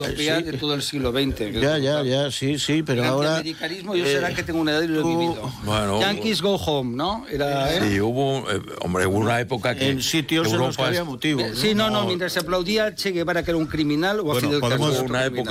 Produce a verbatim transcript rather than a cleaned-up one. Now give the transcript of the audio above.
europea sí. de todo el siglo veinte. Ya, ya, ya, sí, sí, pero el ahora... El antiamericanismo, yo eh, será que tengo una edad y lo he vivido. Bueno, Yankees go home, ¿no? Era, sí, ¿eh? hubo, eh, hombre, hubo una época que... En sitios Europa en los que había motivos. ¿no? Sí, no, no, mientras se aplaudía Che Guevara que era un criminal o bueno, a Fidel Castro. Una época